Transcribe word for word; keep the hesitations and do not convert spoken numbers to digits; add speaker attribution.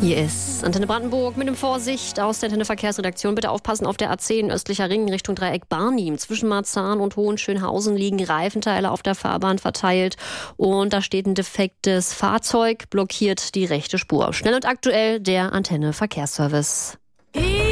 Speaker 1: Hier ist Antenne Brandenburg mit dem Vorsicht aus der Antenne Verkehrsredaktion. Bitte aufpassen auf der A zehn östlicher Ring Richtung Dreieck Barnim. Zwischen Marzahn und Hohenschönhausen liegen Reifenteile auf der Fahrbahn verteilt. Und da steht ein defektes Fahrzeug, blockiert die rechte Spur. Schnell und aktuell der Antenne Verkehrsservice.